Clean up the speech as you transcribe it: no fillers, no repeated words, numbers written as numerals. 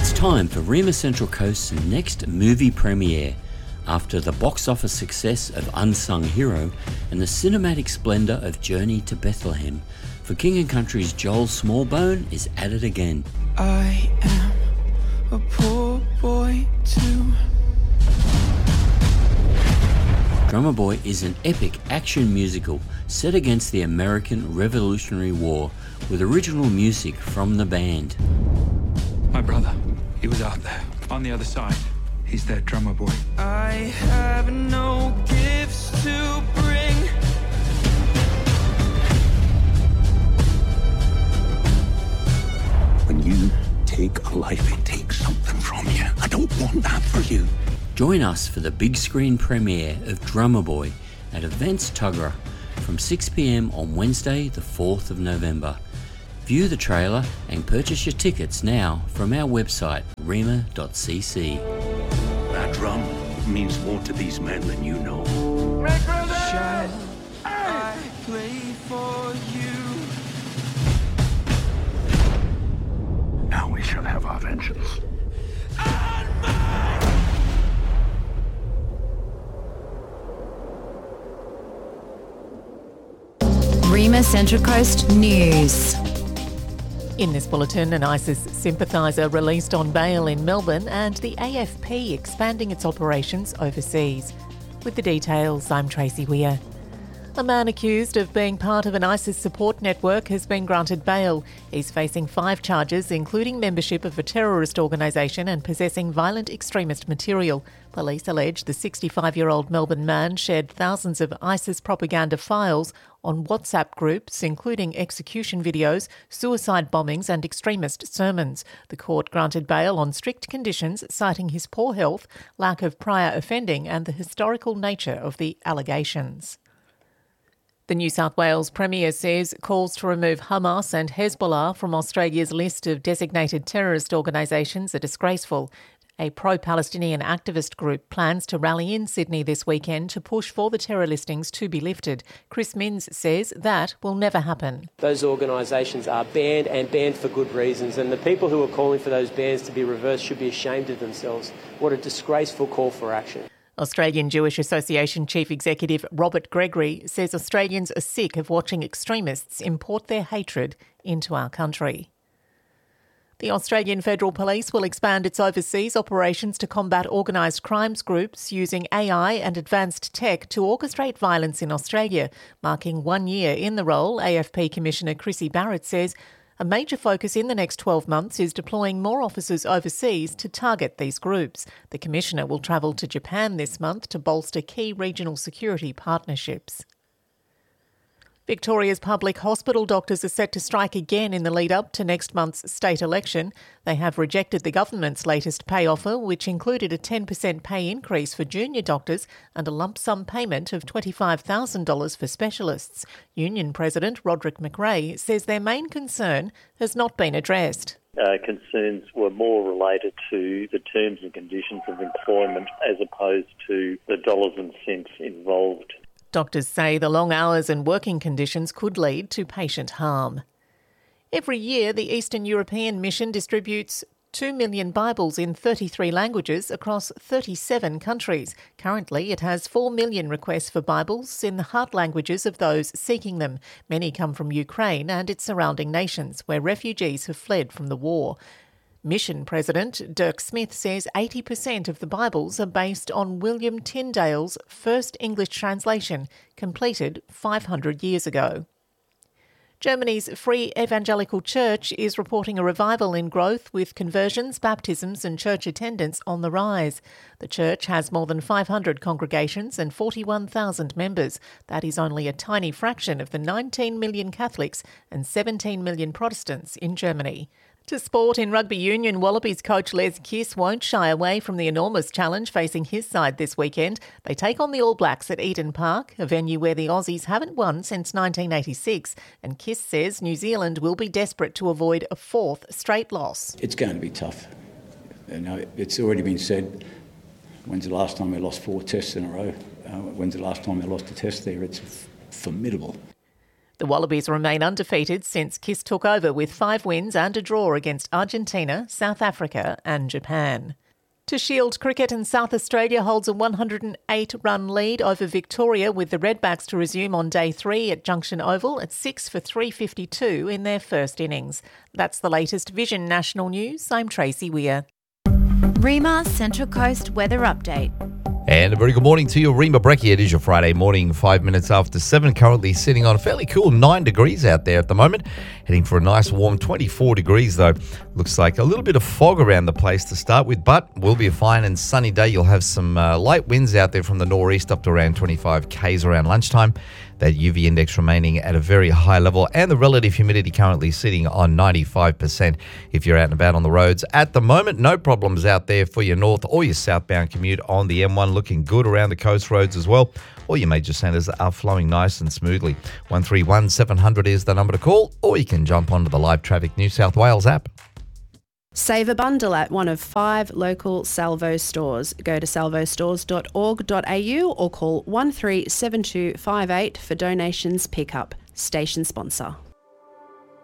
It's time for Rima Central Coast's next movie premiere. After the box office success of Unsung Hero and the cinematic splendour of Journey to Bethlehem, For King & Country's Joel Smallbone is at it again. I am a poor boy too. Drummer Boy is an epic action musical set against the American Revolutionary War with original music from the band. My brother, he was out there, on the other side. He's their drummer boy. I have no gifts to bring. When you take a life, it takes something from you. I don't want that for you. Join us for the big screen premiere of Drummer Boy at Events Tuggerah from 6 p.m. on Wednesday, the 4th of November. View the trailer and purchase your tickets now from our website, rima.cc. That drum means more to these men than you know. Shall I play for you? Now we shall have our vengeance. Rima Central Coast News. In this bulletin, an ISIS sympathiser released on bail in Melbourne and the AFP expanding its operations overseas. With the details, I'm Tracy Weir. A man accused of being part of an ISIS support network has been granted bail. He's facing 5 charges, including membership of a terrorist organisation and possessing violent extremist material. Police allege the 65-year-old Melbourne man shared thousands of ISIS propaganda files on WhatsApp groups, including execution videos, suicide bombings and extremist sermons. The court granted bail on strict conditions, citing his poor health, lack of prior offending and the historical nature of the allegations. The New South Wales Premier says calls to remove Hamas and Hezbollah from Australia's list of designated terrorist organisations are disgraceful. A pro-Palestinian activist group plans to rally in Sydney this weekend to push for the terror listings to be lifted. Chris Minns says that will never happen. Those organisations are banned and banned for good reasons, and the people who are calling for those bans to be reversed should be ashamed of themselves. What a disgraceful call for action. Australian Jewish Association Chief Executive Robert Gregory says Australians are sick of watching extremists import their hatred into our country. The Australian Federal Police will expand its overseas operations to combat organised crimes groups using AI and advanced tech to orchestrate violence in Australia. Marking 1 year in the role, AFP Commissioner Chrissy Barrett says a major focus in the next 12 months is deploying more officers overseas to target these groups. The Commissioner will travel to Japan this month to bolster key regional security partnerships. Victoria's public hospital doctors are set to strike again in the lead-up to next month's state election. They have rejected the government's latest pay offer, which included a 10% pay increase for junior doctors and a lump sum payment of $25,000 for specialists. Union President Roderick McRae says their main concern has not been addressed. Concerns were more related to the terms and conditions of employment as opposed to the dollars and cents involved. Doctors say the long hours and working conditions could lead to patient harm. Every year, the Eastern European Mission distributes 2 million Bibles in 33 languages across 37 countries. Currently, it has 4 million requests for Bibles in the heart languages of those seeking them. Many come from Ukraine and its surrounding nations, where refugees have fled from the war. Mission President Dirk Smith says 80% of the Bibles are based on William Tyndale's first English translation, completed 500 years ago. Germany's Free Evangelical Church is reporting a revival in growth with conversions, baptisms and church attendance on the rise. The church has more than 500 congregations and 41,000 members. That is only a tiny fraction of the 19 million Catholics and 17 million Protestants in Germany. To sport, in rugby union, Wallabies coach Les Kiss won't shy away from the enormous challenge facing his side this weekend. They take on the All Blacks at Eden Park, a venue where the Aussies haven't won since 1986. And Kiss says New Zealand will be desperate to avoid a 4th straight loss. It's going to be tough. You know, it's already been said, when's the last time we lost 4 tests in a row? When's the last time we lost a test there? It's formidable. The Wallabies remain undefeated since Kiss took over with 5 wins and a draw against Argentina, South Africa and Japan. To Shield Cricket, and South Australia holds a 108-run lead over Victoria, with the Redbacks to resume on day 3 at Junction Oval at 6 for 352 in their first innings. That's the latest Vision National News. I'm Tracy Weir. Rima Central Coast weather update. And a very good morning to you, Rima Brekkie. It is your Friday morning, 5 minutes after 7, currently sitting on a fairly cool 9 degrees out there at the moment. Heading for a nice warm 24 degrees though. Looks like a little bit of fog around the place to start with, but will be a fine and sunny day. You'll have some light winds out there from the northeast up to around 25 k's around lunchtime. That UV index remaining at a very high level, and the relative humidity currently sitting on 95% if you're out and about on the roads. At the moment, no problems out there for your north or your southbound commute on the M1. Looking good around the coast roads as well. All your major centres are flowing nice and smoothly. 131 700 is the number to call, or you can jump onto the Live Traffic New South Wales app. Save a bundle at one of 5 local Salvo stores. Go to salvostores.org.au or call 137258 for donations pickup. Station sponsor.